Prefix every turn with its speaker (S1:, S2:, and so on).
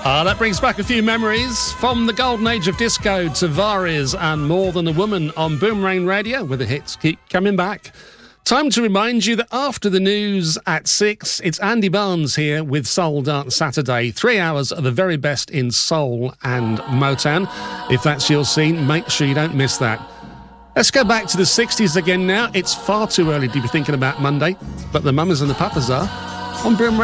S1: That brings back a few memories from the golden age of disco to Varis and More Than a Woman on Boomerang Radio, where the hits keep coming back. Time to remind you that after the news at 6, it's Andy Barnes here with Soul Dance Saturday. 3 hours of the very best in soul and Motown. If that's your scene, make sure you don't miss that. Let's go back to the 60s again now. It's far too early to be thinking about Monday, but the mamas and the papas are on Boomerang.